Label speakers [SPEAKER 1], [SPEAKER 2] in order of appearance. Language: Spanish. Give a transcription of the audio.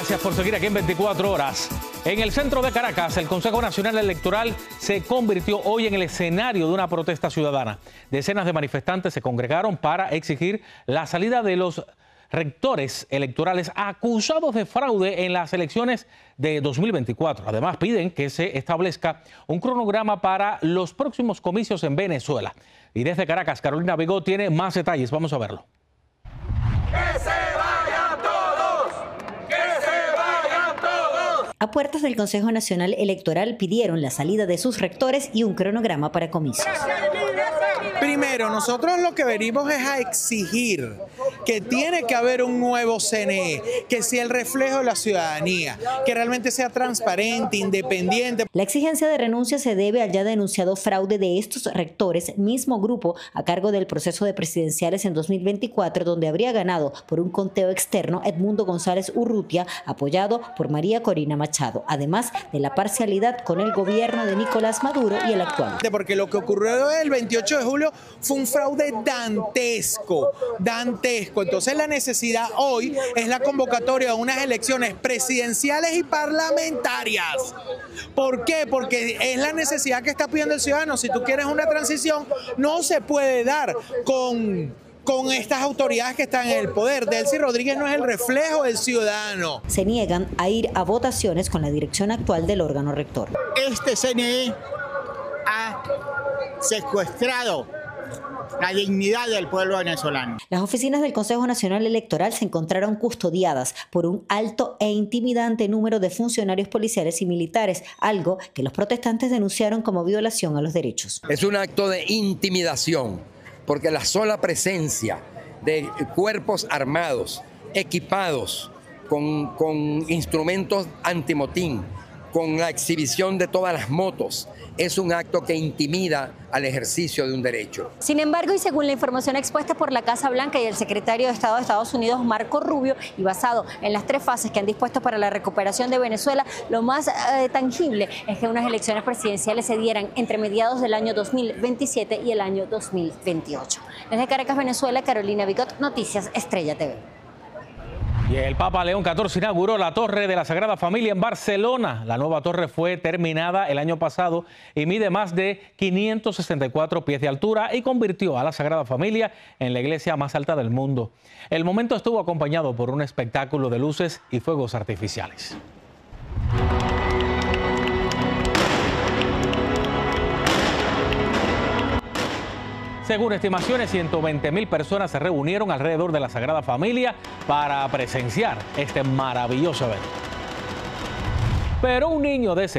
[SPEAKER 1] Gracias por seguir aquí en 24 horas. En el centro de Caracas, el Consejo Nacional Electoral se convirtió hoy en el escenario de una protesta ciudadana. Decenas de manifestantes se congregaron para exigir la salida de los rectores electorales acusados de fraude en las elecciones de 2024. Además, piden que se establezca un cronograma para los próximos comicios en Venezuela. Y desde Caracas, Carolina Bigot tiene más detalles. Vamos a verlo.
[SPEAKER 2] A puertas del Consejo Nacional Electoral pidieron la salida de sus rectores y un cronograma para comicios.
[SPEAKER 3] Primero, nosotros lo que venimos es a exigir que tiene que haber un nuevo CNE, que sea el reflejo de la ciudadanía, que realmente sea transparente, independiente.
[SPEAKER 2] La exigencia de renuncia se debe al ya denunciado fraude de estos rectores, mismo grupo a cargo del proceso de presidenciales en 2024, donde habría ganado por un conteo externo Edmundo González Urrutia, apoyado por María Corina Machado, además de la parcialidad con el gobierno de Nicolás Maduro y el actual.
[SPEAKER 3] Porque lo que ocurrió el 28 de julio fue un fraude dantesco. Entonces la necesidad hoy es la convocatoria de unas elecciones presidenciales y parlamentarias. ¿Por qué? Porque es la necesidad que está pidiendo el ciudadano. Si tú quieres una transición, no se puede dar con estas autoridades que están en el poder. Delcy Rodríguez no es el reflejo del ciudadano.
[SPEAKER 2] Se niegan a ir a votaciones con la dirección actual del órgano rector.
[SPEAKER 4] Este CNE ha secuestrado la dignidad del pueblo venezolano.
[SPEAKER 2] Las oficinas del Consejo Nacional Electoral se encontraron custodiadas por un alto e intimidante número de funcionarios policiales y militares, algo que los protestantes denunciaron como violación a los derechos.
[SPEAKER 5] Es un acto de intimidación, porque la sola presencia de cuerpos armados, equipados con instrumentos antimotín, con la exhibición de todas las motos, es un acto que intimida al ejercicio de un derecho.
[SPEAKER 6] Sin embargo, y según la información expuesta por la Casa Blanca y el secretario de Estado de Estados Unidos, Marco Rubio, y basado en las 3 fases que han dispuesto para la recuperación de Venezuela, lo más tangible es que unas elecciones presidenciales se dieran entre mediados del año 2027 y el año 2028. Desde Caracas, Venezuela, Carolina Bigot, Noticias Estrella TV.
[SPEAKER 1] Y el Papa León XIV inauguró la Torre de la Sagrada Familia en Barcelona. La nueva torre fue terminada el año pasado y mide más de 564 pies de altura y convirtió a la Sagrada Familia en la iglesia más alta del mundo. El momento estuvo acompañado por un espectáculo de luces y fuegos artificiales. Según estimaciones, 120.000 personas se reunieron alrededor de la Sagrada Familia para presenciar este maravilloso evento. Pero un niño de